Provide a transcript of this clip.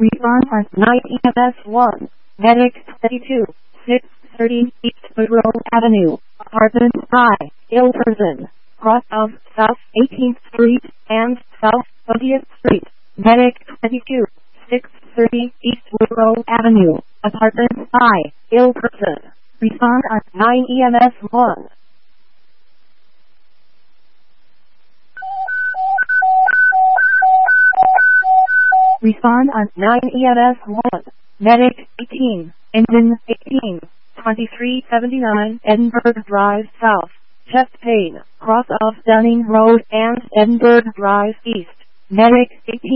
Respond on 9 EMS 1. Medic 32, 630 East Woodrow Avenue, Apartment I, ill person, cross of South 18th Street and South 20th Street. Medic 22, 630 East Woodrow Avenue, Apartment I, ill person. Respond on 9 EMS 1. Respond on 9 EMS 1. Medic 18, engine 18, 2379 Edinburgh Drive South, chest pain, cross of Dunning Road and Edinburgh Drive East. Medic 18.